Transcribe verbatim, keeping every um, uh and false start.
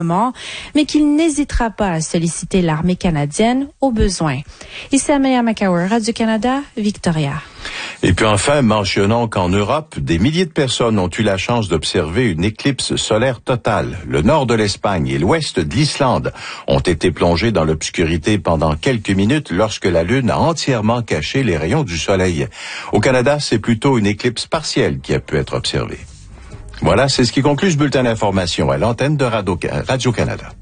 mais qu'il n'hésitera pas à solliciter l'armée canadienne au besoin. Ici Amelia McCower, Radio-Canada, Victoria. Et puis enfin, mentionnons qu'en Europe, des milliers de personnes ont eu la chance d'observer une éclipse solaire totale. Le nord de l'Espagne et l'ouest de l'Islande ont été plongés dans l'obscurité pendant quelques minutes lorsque la Lune a entièrement caché les rayons du soleil. Au Canada, c'est plutôt une éclipse partielle qui a pu être observée. Voilà, c'est ce qui conclut ce bulletin d'information à l'antenne de Radio-Canada.